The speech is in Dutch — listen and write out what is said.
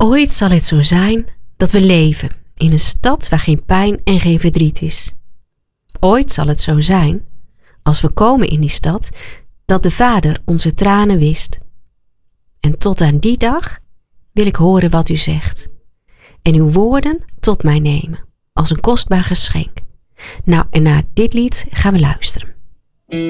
Ooit zal het zo zijn dat we leven in een stad waar geen pijn en geen verdriet is. Ooit zal het zo zijn, als we komen in die stad, dat de Vader onze tranen wist. En tot aan die dag wil ik horen wat u zegt en uw woorden tot mij nemen als een kostbaar geschenk. Nou, en naar dit lied gaan we luisteren.